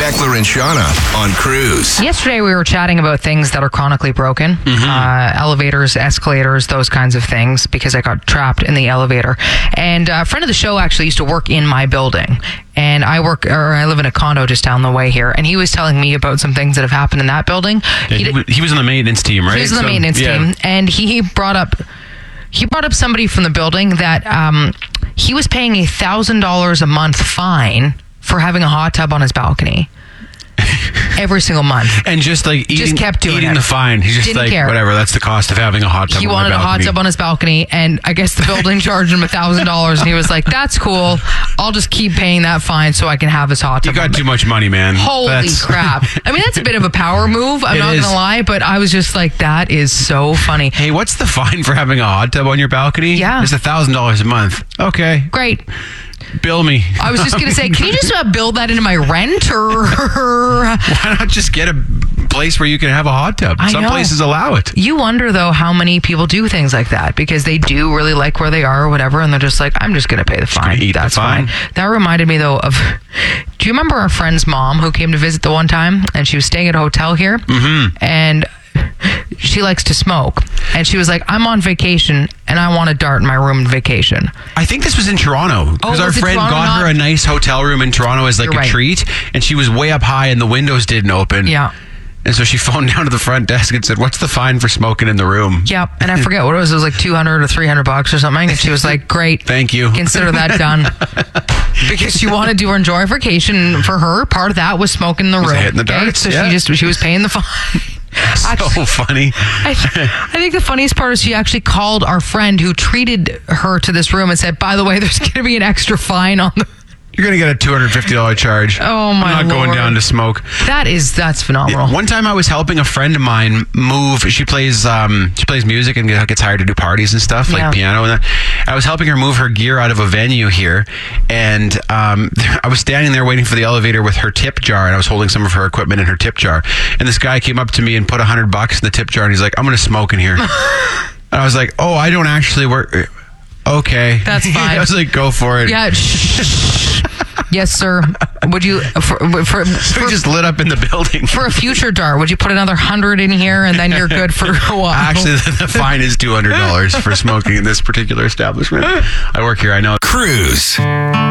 Beckler and Shauna on Cruise. Yesterday we were chatting about things that are chronically broken. Elevators, escalators, those kinds of things, because I got trapped in the elevator. And a friend of the show actually used to work in my building. And I live in a condo just down the way here. And he was telling me about some things that have happened in that building. Yeah, he was on the maintenance team, right? He was on the maintenance team. And he brought up somebody from the building that he was paying $1,000 a month fine for having a hot tub on his balcony every single month. And just like kept doing eating it. the fine. He's just Didn't like, care. whatever, that's the cost of having a hot tub He on my wanted a hot balcony. tub on his balcony, and I guess the building charged him $1,000, and he was like, that's cool. I'll just keep paying that fine so I can have his hot tub. You got too much money, man. Holy crap. I mean, that's a bit of a power move. I'm not going to lie, but I was just like, that is so funny. Hey, what's the fine for having a hot tub on your balcony? Yeah. It's $1,000 a month. Okay. Great. Bill me. I was just going to say, can you just build that into my rent, or Why not just get a place where you can have a hot tub? Some know. places allow it. You wonder, though, how many people do things like that because they do really like where they are or whatever, and they're just like, I'm just going to pay the fine. eat the That's fine. fine. That reminded me, though, of... Do you remember our friend's mom who came to visit the one time, and she was staying at a hotel here, and she likes to smoke, and she was like, I'm on vacation, and I want to dart in my room on vacation. I think this was in Toronto because our was it friend Toronto? got her a nice hotel room in Toronto as like You're a right. treat, and she was way up high and the windows didn't open. Yeah. And so she phoned down to the front desk and said, what's the fine for smoking in the room? Yep, and I forget what it was. It was like $200 or $300 or something, and she was like, great. Thank you. Consider that done. Because she wanted to enjoy vacation. For her, part of that was smoking in the room. hitting the darts, So yeah. she was paying the fine. So funny. I think the funniest part is she actually called our friend who treated her to this room and said, by the way, there's going to be an extra fine on the... You're going to get a $250 charge. Oh, my I'm not going Lord. down to smoke. That's phenomenal. One time I was helping a friend of mine move. She plays music and gets hired to do parties and stuff, like Yeah. piano and that. I was helping her move her gear out of a venue here, and I was standing there waiting for the elevator with her tip jar, and I was holding some of her equipment in her tip jar. And this guy came up to me and put $100 in the tip jar, and he's like, "I'm going to smoke in here." And I was like, "Oh, I don't actually work." Okay, That's fine. I was like, "Go for it." Yeah. Yes, sir. Would you... We just lit up in the building. For a future dart, would you put another 100 in here and then you're good for a while? Actually, the fine is $200 for smoking in this particular establishment. I work here, I know. Cruise.